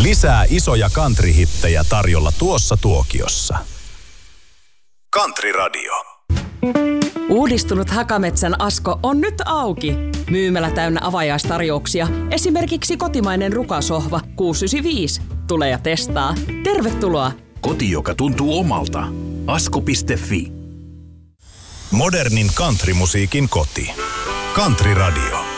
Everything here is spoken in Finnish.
Lisää isoja country-hittejä tarjolla tuossa tuokiossa. Country Radio. Uudistunut Hakametsän Asko on nyt auki. Myymälä täynnä avajaistarjouksia. Esimerkiksi kotimainen rukasohva 695. Tule ja testaa. Tervetuloa! Koti, joka tuntuu omalta. Asko.fi. Modernin countrymusiikin koti. Country Radio.